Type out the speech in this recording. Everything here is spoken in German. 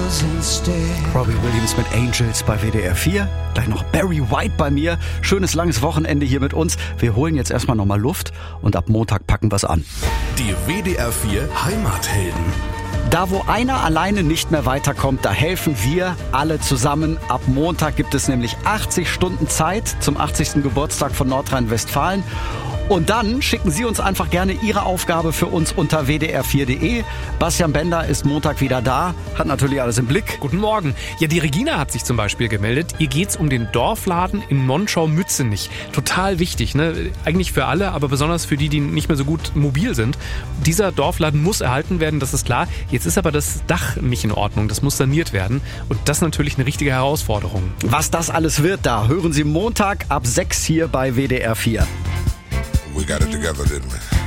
Robbie Williams mit Angels bei WDR 4. Gleich noch Barry White bei mir. Schönes langes Wochenende hier mit uns. Wir holen jetzt erstmal nochmal Luft und ab Montag packen wir's an. Die WDR 4 Heimathelden. Da, wo einer alleine nicht mehr weiterkommt, da helfen wir alle zusammen. Ab Montag gibt es nämlich 80 Stunden Zeit zum 80. Geburtstag von Nordrhein-Westfalen. Und dann schicken Sie uns einfach gerne Ihre Aufgabe für uns unter wdr4.de. Bastian Bender ist Montag wieder da, hat natürlich alles im Blick. Guten Morgen. Ja, die Regina hat sich zum Beispiel gemeldet. Ihr geht's um den Dorfladen in Monschau-Mützenich. Total wichtig, ne? Eigentlich für alle, aber besonders für die nicht mehr so gut mobil sind. Dieser Dorfladen muss erhalten werden, das ist klar. Jetzt ist aber das Dach nicht in Ordnung. Das muss saniert werden. Und das ist natürlich eine richtige Herausforderung. Was das alles wird, da hören Sie Montag ab 6 hier bei WDR 4. We got it together, didn't we?